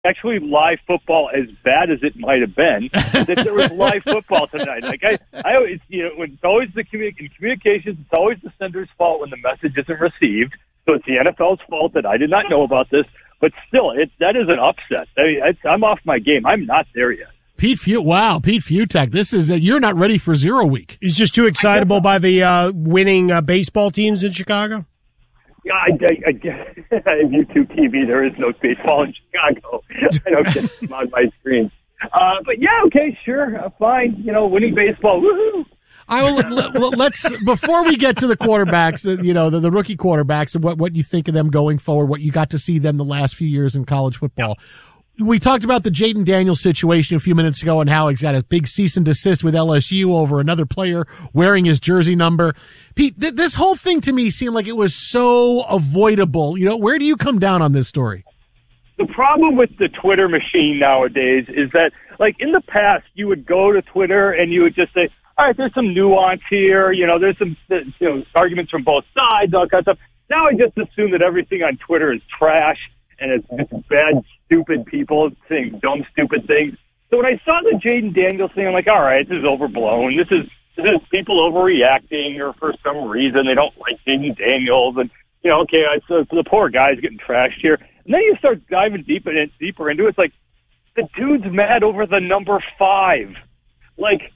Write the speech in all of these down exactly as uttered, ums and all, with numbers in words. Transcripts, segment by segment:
actually live football as bad as it might have been, that there was live football tonight. Like I, I always, you know, when it's always the communi- in communications, it's always the sender's fault when the message isn't received. So it's the N F L's fault that I did not know about this. But still, it that is an upset. I mean, it's, I'm off my game. I'm not there yet. Pete Few, wow, Pete Futek, this is, uh, you're not ready for zero week. He's just too excitable by the uh, winning uh, baseball teams in Chicago? Yeah, I, I, I, YouTube T V, there is no baseball in Chicago. I don't get them on my screen. Uh, but yeah, okay, sure, uh, fine. You know, winning baseball, woohoo! I will. Let, let's before we get to the quarterbacks, uh, you know, the, the rookie quarterbacks, and what what you think of them going forward, what you got to see them the last few years in college football. Yeah. We talked about the Jaden Daniels situation a few minutes ago and how he's got a big cease and desist with L S U over another player wearing his jersey number. Pete, th- this whole thing to me seemed like it was so avoidable. You know, where do you come down on this story? The problem with the Twitter machine nowadays is that, like, in the past, you would go to Twitter and you would just say, all right, there's some nuance here. You know, there's some you know arguments from both sides, all kinds of stuff. Now I just assume that everything on Twitter is trash and it's just bad, stupid people saying dumb, stupid things. So when I saw the Jaden Daniels thing, I'm like, all right, this is overblown. This is this is people overreacting, or for some reason they don't like Jaden Daniels. And, you know, okay, so the poor guy's getting trashed here. And then you start diving deep in, deeper into it. It's like, the dude's mad over the number five. Like,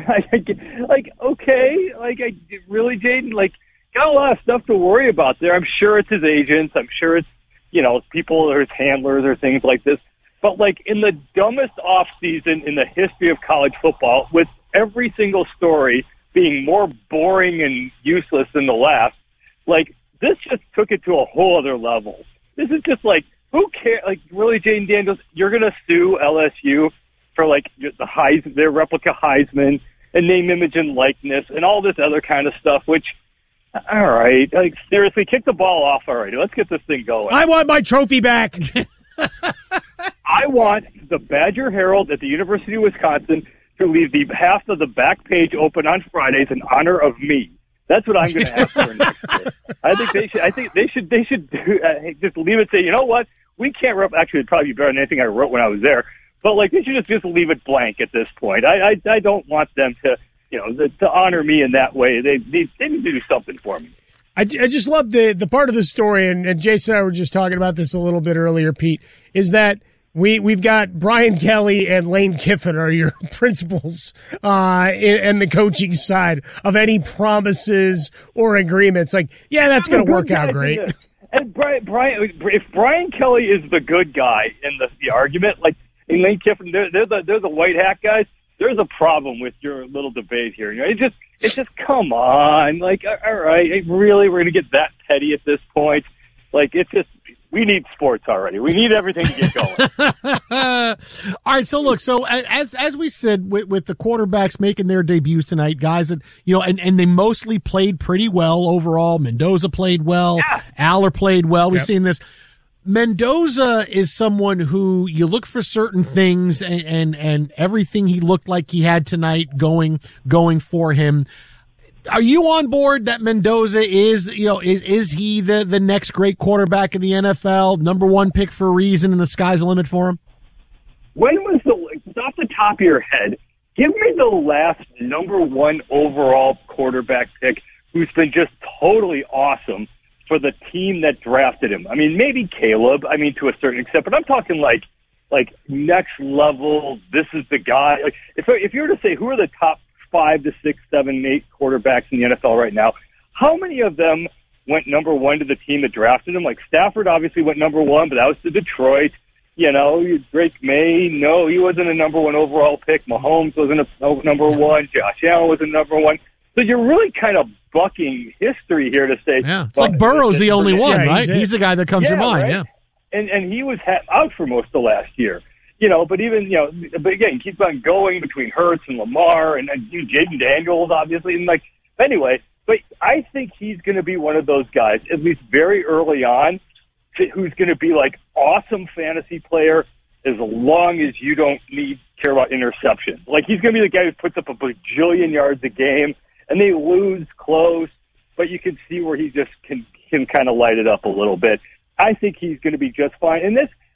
like, okay, like, I really, Jaden, like, got a lot of stuff to worry about there. I'm sure it's his agents. I'm sure it's, you know, people or his handlers or things like this. But, like, in the dumbest off season in the history of college football, with every single story being more boring and useless than the last, like, this just took it to a whole other level. This is just like, who cares? Like, really, Jaden Daniels, you're going to sue L S U for, like, the Heis, their replica Heisman and name, image, and likeness and all this other kind of stuff, which, all right, like, seriously, kick the ball off already. Let's get this thing going. I want my trophy back. I want the Badger Herald at the University of Wisconsin to leave the half of the back page open on Fridays in honor of me. That's what I'm going to ask for next year. I think they should. I think they should. They should do, uh, just leave it. Say, you know what? We can't. Rep- Actually, it'd probably be better than anything I wrote when I was there. But like, they should just just leave it blank at this point. I I, I don't want them to, you know, the, to honor me in that way. They they, they need to do something for me. I, I just love the the part of the story, and, and Jason and I were just talking about this a little bit earlier, Pete, is that we, we've got Brian Kelly and Lane Kiffin are your principals uh, and the coaching side of any promises or agreements. Like, yeah, that's going to work out great. And Brian, Brian, if Brian Kelly is the good guy in the, the argument, like, and Lane Kiffin, they're, they're, the, they're the white hat guys, there's a problem with your little debate here. You know, it just, it's just, come on. Like, all right, really, we're going to get that petty at this point? Like, it's just, we need sports already. We need everything to get going. All right, so look, so as as we said, with, with the quarterbacks making their debuts tonight, guys, that you know, and, and they mostly played pretty well overall. Mendoza played well. Yeah. Aller played well. We've Yep. seen this. Mendoza is someone who you look for certain things, and, and and everything he looked like he had tonight going going for him. Are you on board that Mendoza is, you know, is is he the, the next great quarterback in the N F L, number one pick for a reason, and the sky's the limit for him? When was the, off the top of your head, give me the last number one overall quarterback pick who's been just totally awesome for the team that drafted him. I mean, maybe Caleb, I mean, to a certain extent, but I'm talking like, like next level, this is the guy. Like, if, if you were to say who are the top five to six, seven, eight quarterbacks in the N F L right now, how many of them went number one to the team that drafted him? Like, Stafford obviously went number one, but that was to Detroit. You know, Drake May, no, he wasn't a number one overall pick. Mahomes wasn't a number one. Josh Allen was a number one. So you're really kind of bucking history here to say. Yeah, it's like Burrow's the only one, yeah, right? He's, he's the guy that comes yeah, to mind, right? yeah. And and he was ha- out for most of last year. You know, but even, you know, but again, keep on going between Hurts and Lamar and, and Jaden Daniels, obviously. And, like, anyway, but I think he's going to be one of those guys, at least very early on, who's going to be, like, awesome fantasy player as long as you don't need care about interception. Like, he's going to be the guy who puts up a bajillion yards a game, and they lose close, but you can see where he just can, can kind of light it up a little bit. I think he's going to be just fine. And this,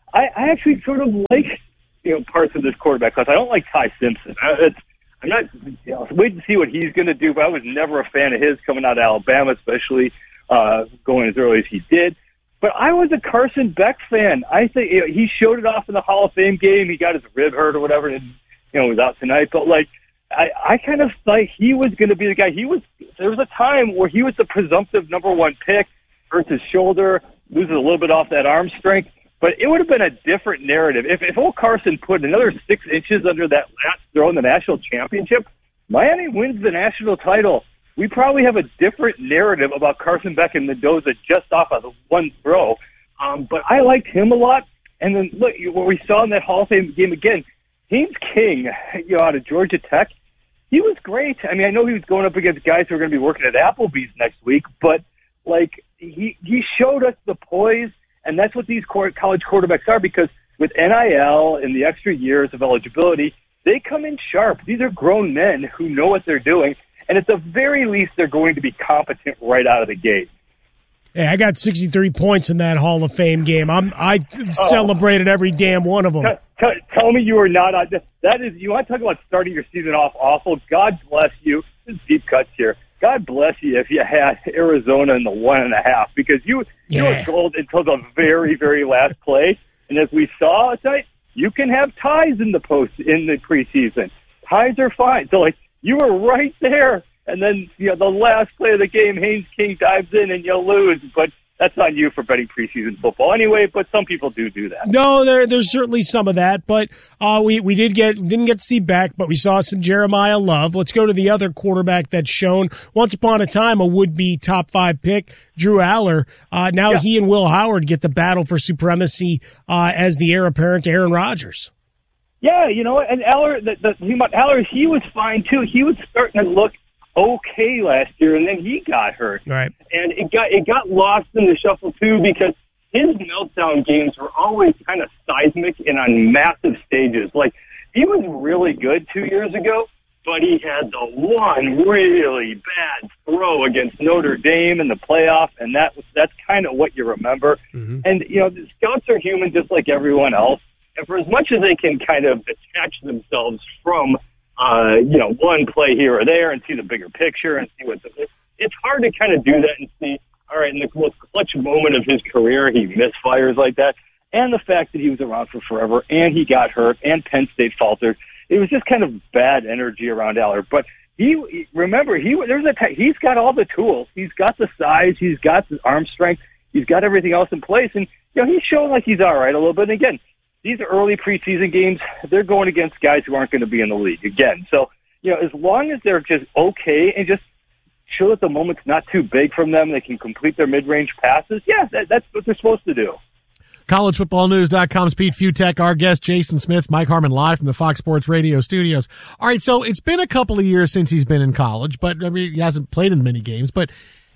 I, I actually sort of like, you know, parts of this quarterback class. I don't like Ty Simpson. I, it's, I'm not, you know, wait to see what he's going to do, but I was never a fan of his coming out of Alabama, especially uh, going as early as he did. But I was a Carson Beck fan. I think, you know, he showed it off in the Hall of Fame game. He got his rib hurt or whatever, and, you know, was out tonight. But, like, I, I kind of thought he was going to be the guy. He was, there was a time where he was the presumptive number one pick, hurts his shoulder, loses a little bit off that arm strength. But it would have been a different narrative. If, if old Carson put another six inches under that last throw in the national championship, Miami wins the national title. We probably have a different narrative about Carson Beck and Mendoza just off of the one throw. Um, but I liked him a lot. And then, look, what we saw in that Hall of Fame game again, Haynes King, you know, out of Georgia Tech, he was great. I mean, I know he was going up against guys who are going to be working at Applebee's next week, but, like, he, he showed us the poise. And that's what these college quarterbacks are, because with N I L and the extra years of eligibility, they come in sharp. These are grown men who know what they're doing, and at the very least, they're going to be competent right out of the gate. Hey, I got sixty-three points in that Hall of Fame game. I'm I oh. celebrated every damn one of them. Tell, tell, tell me you were not on. That is, you want to talk about starting your season off awful? God bless you. This is deep cuts here. God bless you if you had Arizona in the one and a half, because you yeah. you were gold until the very, very last play. And as we saw tonight, you can have ties in the post in the preseason. Ties are fine. So, like, you were right there. And then, you know, the last play of the game, Haynes King dives in and you lose. But that's on you for betting preseason football anyway, but some people do do that. No, there, there's certainly some of that, but uh, we, we did get, didn't get to see Beck, but we saw some Jeremiah Love. Let's go to the other quarterback that's shown once upon a time a would-be top five pick, Drew Aller. Uh, now yeah. he and Will Howard get the battle for supremacy uh, as the heir apparent to Aaron Rodgers. Yeah, you know, and Aller, the, the, he, Aller, he was fine too. He was starting to look okay last year, and then he got hurt. Right. And it got it got lost in the shuffle, too, because his meltdown games were always kind of seismic and on massive stages. Like, he was really good two years ago, but he had the one really bad throw against Notre Dame in the playoff, and that was, that's kind of what you remember. Mm-hmm. And, you know, the scouts are human just like everyone else, and for as much as they can kind of detach themselves from Uh, you know, one play here or there and see the bigger picture and see what's it. It's hard to kind of do that and see, all right, in the most clutch moment of his career, he misfires like that. And the fact that he was around for forever and he got hurt and Penn State faltered. It was just kind of bad energy around Aller. But he, remember, he there's a he's got all the tools. He's got the size. He's got the arm strength. He's got everything else in place. And, you know, he's showing like he's all right a little bit. And again, these early preseason games, they're going against guys who aren't going to be in the league again. So, you know, as long as they're just okay and just show that the moment's not too big from them, they can complete their mid-range passes, yeah, that, that's what they're supposed to do. college football news dot com's Pete Futek, our guest, Jason Smith, Mike Harmon live from the Fox Sports Radio studios. All right, so it's been a couple of years since he's been in college, but I mean, he hasn't played in many games. But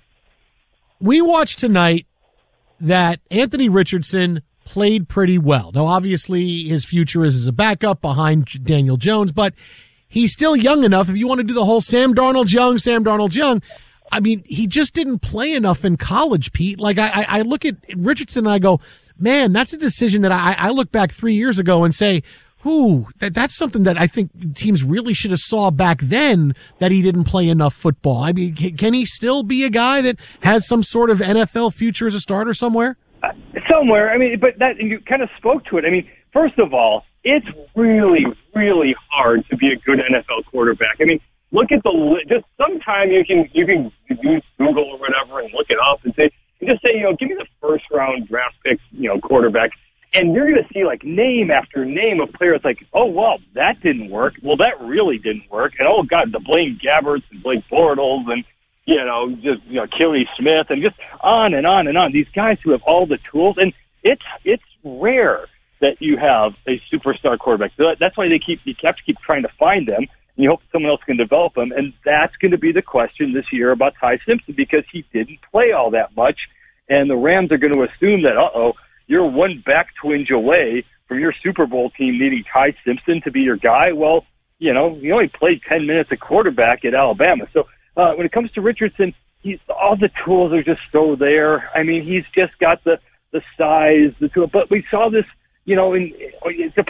we watched tonight that Anthony Richardson played pretty well. Now, obviously, his future is as a backup behind Daniel Jones, but he's still young enough. If you want to do the whole Sam Darnold's young, Sam Darnold's young, I mean, he just didn't play enough in college, Pete. Like, I, I look at Richardson and I go, man, that's a decision that I, I look back three years ago and say, whoo, that, that's something that I think teams really should have saw back then, that he didn't play enough football. I mean, can, can he still be a guy that has some sort of N F L future as a starter somewhere? Uh, somewhere. I mean, but that, and you kind of spoke to it. I mean, first of all, it's really, really hard to be a good N F L quarterback. I mean, look at the, just sometime you can, you can use Google or whatever and look it up and say, and just say, you know, give me the first round draft picks, you know, quarterback. And you're going to see like name after name of players like, oh, well, that didn't work. Well, that really didn't work. And oh God, the Blaine Gabberts and Blake Bortles and, you know, just, you know, Kelly Smith and just on and on and on. These guys who have all the tools, and it's it's rare that you have a superstar quarterback. So that's why they keep you have to keep trying to find them, and you hope someone else can develop them. And that's going to be the question this year about Ty Simpson, because he didn't play all that much, and the Rams are going to assume that, uh-oh, you're one back twinge away from your Super Bowl team needing Ty Simpson to be your guy. Well, you know, he only played ten minutes at quarterback at Alabama, so. Uh, when it comes to Richardson, he's, all the tools are just so there. I mean, he's just got the, the size, the tool. But we saw this, you know, in,